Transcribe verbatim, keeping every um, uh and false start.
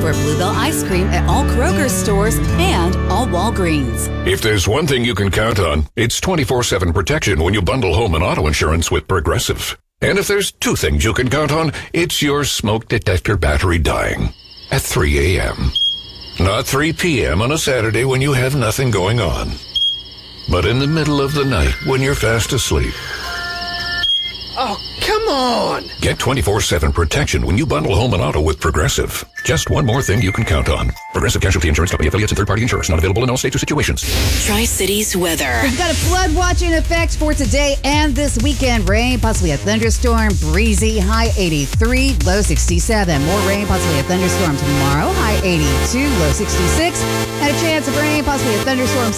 for Bluebell ice cream at all Kroger stores and all Walgreens. If there's one thing you can count on, it's twenty-four seven protection when you bundle home and auto insurance with Progressive. And if there's two things you can count on, it's your smoke detector battery dying at three a.m. Not three p.m. on a Saturday when you have nothing going on, but in the middle of the night when you're fast asleep. Oh, come on! Get twenty-four seven protection when you bundle home and auto with Progressive. Just one more thing you can count on. Progressive Casualty Insurance Company, affiliates, and third-party insurers. Not available in all states or situations. Tri-Cities weather. We've got a flood watch in effect for today and this weekend. Rain, possibly a thunderstorm, breezy, high eighty-three, low sixty-seven. More rain, possibly a thunderstorm tomorrow, high eighty-two, low sixty-six. And a chance of rain, possibly a thunderstorm